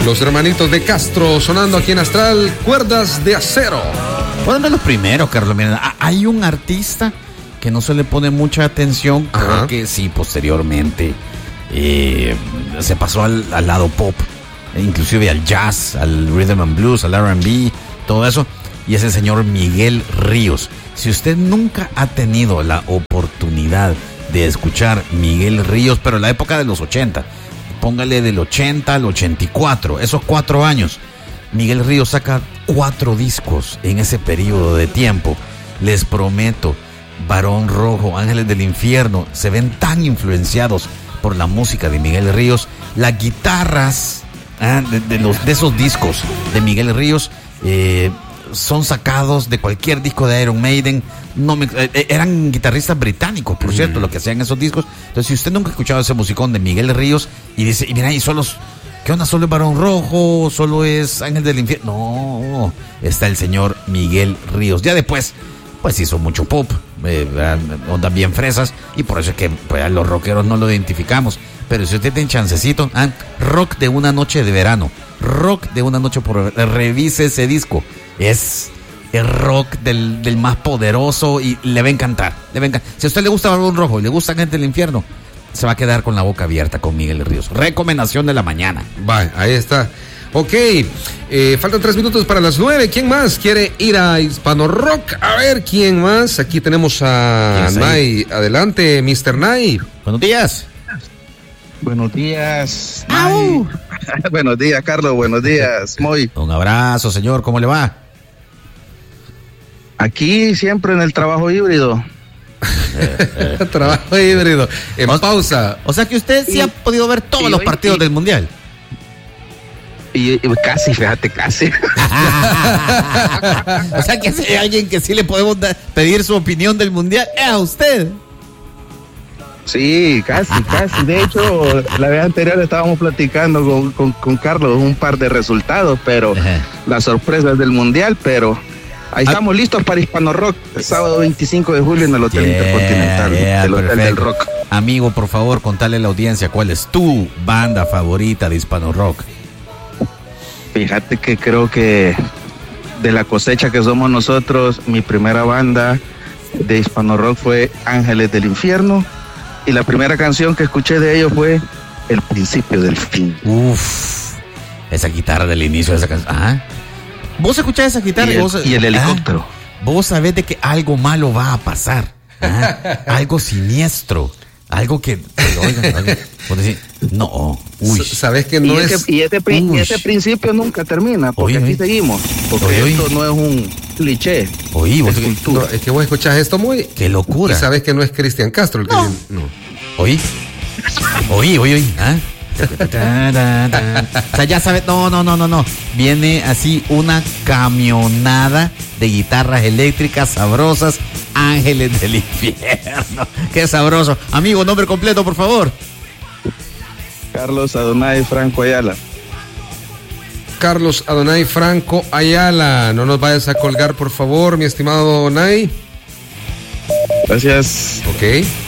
Los hermanitos de Castro sonando aquí en Astral, Cuerdas de Acero. Bueno, de los primeros, Carlos. Miren, hay un artista que no se le pone mucha atención, creo que sí, posteriormente se pasó al lado pop, inclusive al jazz, al rhythm and blues, al R&B, todo eso, y es el señor Miguel Ríos. Si usted nunca ha tenido la oportunidad de escuchar Miguel Ríos, pero en la época de los 80, póngale del 80 al 84, esos 4 años, Miguel Ríos saca 4 discos en ese periodo de tiempo. Les prometo, Barón Rojo, Ángeles del Infierno, se ven tan influenciados por la música de Miguel Ríos. Las guitarras de esos discos de Miguel Ríos son sacados de cualquier disco de Iron Maiden. Eran guitarristas británicos, por cierto, lo que hacían esos discos. Entonces, si usted nunca ha escuchado ese musicón de Miguel Ríos y dice, y mira, y solo, ¿qué onda? ¿Solo es Barón Rojo? ¿Solo es Ángel del Infierno? No, está el señor Miguel Ríos. Ya después, pues hizo mucho pop, ondas bien fresas, y por eso es que pues, a los rockeros no lo identificamos. Pero si usted tiene chancecito, rock de una noche de verano, rock de una noche por revise ese disco. Es el rock del más poderoso y le va a encantar. Si a usted le gusta Barón Rojo y le gusta Gente del Infierno, se va a quedar con la boca abierta con Miguel Ríos. Recomendación de la mañana. Va, ahí está. Ok, faltan 3 minutos para las 9. ¿Quién más quiere ir a Hispano Rock? A ver, ¿quién más? Aquí tenemos a Nay. Adelante, Mr. Nay. Buenos días. Buenos días. Buenos días, Carlos. Buenos días, Moy. Un abrazo, señor. ¿Cómo le va? Aquí siempre en el trabajo híbrido. Trabajo híbrido. En pausa. O sea que usted sí ha podido ver todos los partidos del Mundial. Y casi, fíjate, casi. O sea que hay alguien que sí le podemos pedir su opinión del Mundial. ¿Es a usted? Sí, casi. De hecho, la vez anterior estábamos platicando con Carlos un par de resultados, pero las sorpresas del Mundial, pero ahí estamos listos para Hispano Rock, el sábado 25 de julio en el Hotel Intercontinental, el Hotel del Rock. Amigo, por favor, contale a la audiencia cuál es tu banda favorita de Hispano Rock. Fíjate que creo que de la cosecha que somos nosotros, mi primera banda de Hispano Rock fue Ángeles del Infierno. Y la primera canción que escuché de ellos fue El Principio del Fin. Uf, esa guitarra del inicio de esa canción. Vos escuchás esa guitarra y el helicóptero. Vos sabés de que algo malo va a pasar. Algo siniestro. Algo que oigan, vos decís, no, sabes que no es. Y ese principio nunca termina, porque aquí seguimos. Porque esto no es un cliché. Es que vos escuchás esto muy. Qué locura. Y sabes que no es Cristian Castro el que viene. No. Oí. O sea, ya sabes, no. Viene así una camionada de guitarras eléctricas sabrosas, Ángeles del Infierno. Qué sabroso. Amigo, nombre completo, por favor. Carlos Adonai Franco Ayala. Carlos Adonai Franco Ayala. No nos vayas a colgar, por favor, mi estimado Adonai. Gracias. Ok.